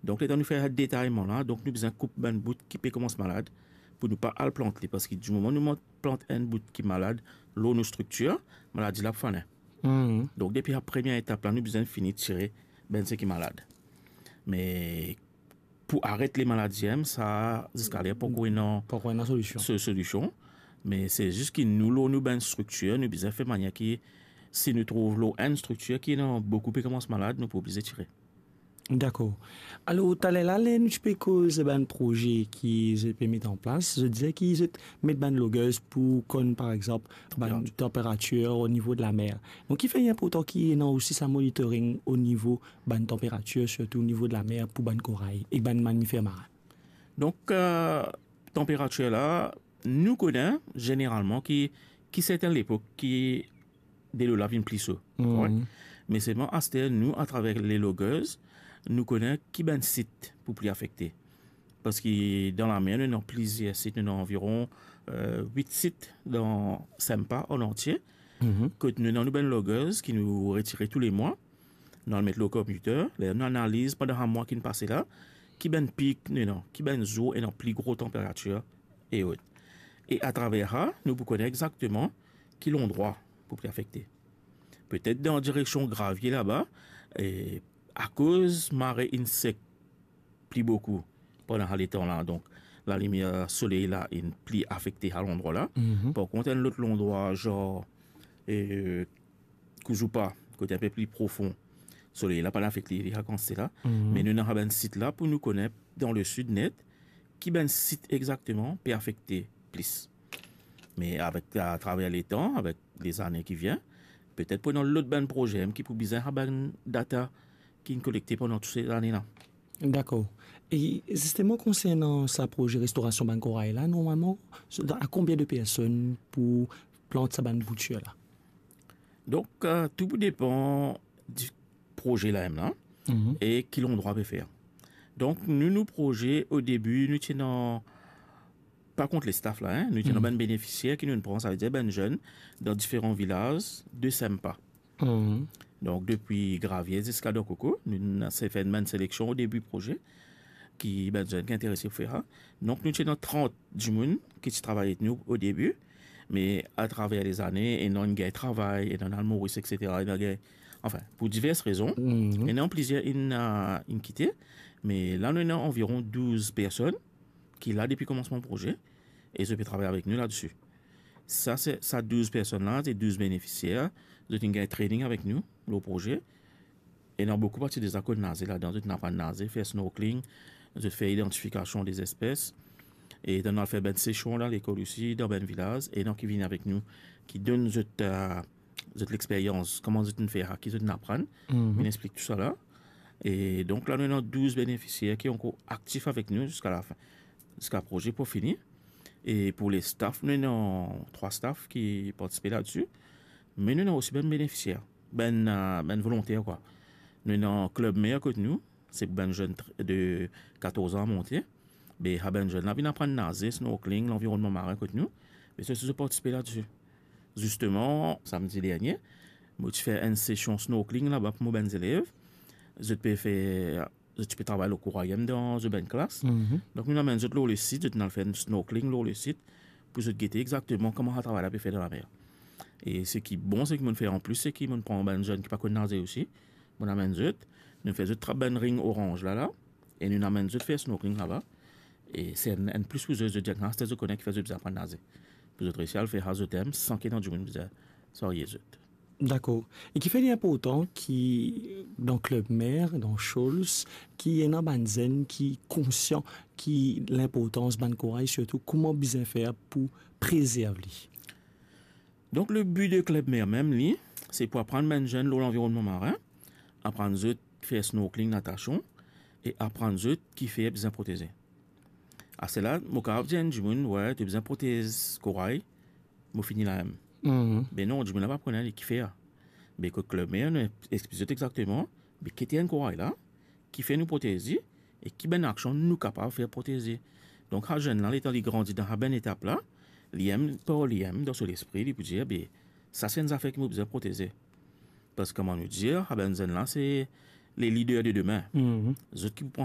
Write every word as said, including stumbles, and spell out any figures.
Donc, là, nous faisons un détaillement là. Donc, nous besoin couper un bout qui peut commencer malade pour ne pas le planter. Parce que du moment où nous plantons un bout qui est malade, l'eau nous structure, maladie la fané. Mm. Donc, depuis la première étape là, nous besoin finir de tirer ben ce qui est malade. Mais pour arrêter les maladies, ça, jusqu'à là, pourquoi non? Pourquoi une solution? Ce solution. Mais c'est juste que nous, l'eau, nous, ben structure, nous besoin faire manière qui, si nous trouvons l'eau, une structure qui est beaucoup plus commence malade, nous pouvons obligé de tirer. D'accord. Alors, tu allais là, nous peux causer un projet qui se peut mettre en place. Je disais qu'ils mettent une logueuse pour qu'on, par exemple, une température au niveau de la mer. Donc, il fait important qu'il y ait aussi sa monitoring au niveau de la température, surtout au niveau de la mer pour le corail et les mammifères marins. Donc, euh, température là, nous connaissons généralement qui, qui c'est à l'époque qui, dès le lavine plisseux. Mm. Mais c'est bon, à ce nous, à travers les logueuses, nous connaissons qui ben site pour plus affecter. Parce que dans la mer, nous avons plusieurs sites, nous avons environ euh, huit sites dans Sempa en entier. Mm-hmm. Que nous avons une bonne logueuse qui nous retire tous les mois. Nous allons mettre le computer, nous analyse pendant un mois qui nous passe là, qui ben pic, non, qui ben jour et dans plus grosse température et autres. Et à travers ça, nous pouvons connaître exactement qui l'endroit pour plus affecter. Peut-être dans la direction gravier là-bas, et à cause marée insecte plie beaucoup pendant les temps là, donc la lumière soleil là il plie affecté à l'endroit là. Mm-hmm. Par contre un autre endroit genre euh, Kujupa côté un peu plus profond soleil là pas affecté les vacances là, Mm-hmm. mais nous avons un site là pour nous connaître dans le sud net qui ben site exactement peut affecter plus. Mais avec à travers les temps, avec les années qui viennent, peut-être pendant l'autre ben projet qui pour besoin ben data qui est collecté pendant toutes ces années-là. D'accord. Et justement, concernant sa projet restauration Bancorail, là, normalement, à combien de personnes pour planter sa bonne bouture là? Donc, euh, tout dépend du projet là, là Mm-hmm. et qui l'on doit faire. Donc, nous, nos projets, au début, nous tenons, par contre les staffs là, hein, nous tenons mm-hmm. ben bénéficiaires qui nous prennent, ça veut dire ben jeunes, dans différents villages de Sempa. Mm-hmm. Donc, depuis Gravier jusqu'à Dokoko, nous avons fait une sélection au début du projet qui ben, est intéressé pour faire ça. Donc, nous avons trente du monde qui travaillent avec nous au début, mais à travers les années, et non, il y a travail, et non, il y a Maurice, et cetera. Et non, enfin, pour diverses raisons. Mm-hmm. Et non, plusieurs, ils ont quitté. Mais là, nous avons environ douze personnes qui, là, depuis le commencement du projet, et ils peuvent travailler avec nous là-dessus. Ça, c'est ça, douze personnes-là, c'est douze bénéficiaires. Ils ont un training avec nous, le projet. Et dans beaucoup partie des accords de nager là-dedans, ils n'ont pas de nager, faire snorkeling, ils fait identification des espèces. Et dans le fait ben séchon là, l'école aussi, dans ben village, et donc qui viennent avec nous, qui donnent euh, l'expérience, comment ils faire, qui ils apprennent. Mm-hmm. Ils expliquent tout ça là. Et donc là, nous avons douze bénéficiaires qui sont encore actifs avec nous jusqu'à la fin, jusqu'à le projet pour finir. Et pour les staffs, nous avons trois staffs qui participent là-dessus. Mais nous avons aussi ben bénéficiaires, ben, euh, ben volontaires quoi. Nous avons un club meilleur que nous, c'est ben jeune de quatorze ans à monter. Mais à ben jeune là, ils apprennent à nager, snorkeling, l'environnement marin que nous. Mais c'est ce participer là-dessus. Justement, samedi dernier, moi tu fais une session snorkeling là-bas pour mes élèves. Je peux faire, je peux travailler au courrier dans une classe. Mm-hmm. Donc nous avons le site, nous avons fait un snorkeling le site pour se guetter exactement comment on travaille là, faire dans la mer. Et ce qui est bon, c'est qu'ils me fait en plus, c'est qu'ils me prend un jeune qui pas connaît nager aussi. Nous amène zut, nous faisons un ring orange là là, et nous amène zut faire snorkeling là-bas. Et c'est un, un plus pour eux de diagnostic de connaître qui fait zut apprendre nager. Pour eux réussir à le faire à zut sans qu'il y ait du monde ça y est zut. D'accord. Et qui fait important qui dans Club Mer, dans Scholz, qui est dans Banzen, qui est conscient qui l'importance ban corail, surtout comment bien faire pour préserver. Donc le but de Club Mer même lui, c'est pour apprendre les jeunes l'environnement marin, apprendre eux faire snorkeling, natation et apprendre eux qui fait besoin protéger. À cela, mon cas vient du monde ouais, tu besoin protéger corail, moi fini la même. Mm-hmm. Ben non, je ne vais pas prendre qui fait. Mais que Club Mer nous explique exactement mais qui est un corail là qui fait nous protéger et qui ben action nous capable de faire protéger. Donc à jeune là, étant il grandit dans la bonne étape là, l'iem par l'iem dans son esprit, il peut dire ben ça c'est une affaire qui nous besoin protéger. Parce que comment nous dire, à ben là c'est les leaders de demain. Mm-hmm. Ceux qui